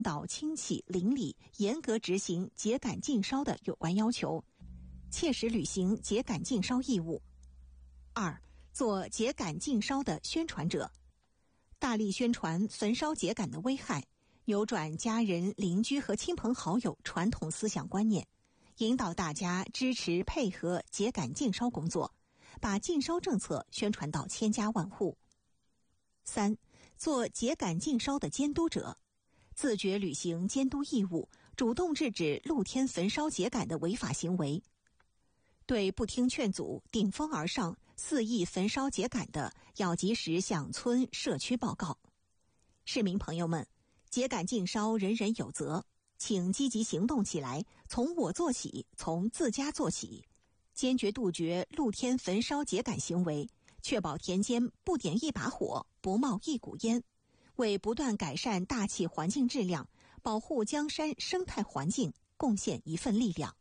导亲戚邻里严格执行秸秆禁烧的有关要求，切实履行秸秆禁烧义务。2. 做秸秆禁烧的宣传者，大力宣传焚烧秸秆的危害，扭转家人、邻居和亲朋好友传统思想观念，引导大家支持配合秸秆禁烧工作，把禁烧政策宣传到千家万户。3. 做秸秆禁烧的监督者，自觉履行监督义务，主动制止露天焚烧秸秆的违法行为。对不听劝阻、顶风而上、肆意焚烧秸秆的，要及时向村社区报告。市民朋友们，秸秆禁烧人人有责，请积极行动起来，从我做起，从自家做起，坚决杜绝露天焚烧秸秆行为，确保田间不点一把火，不冒一股烟，为不断改善大气环境质量、保护江山生态环境贡献一份力量。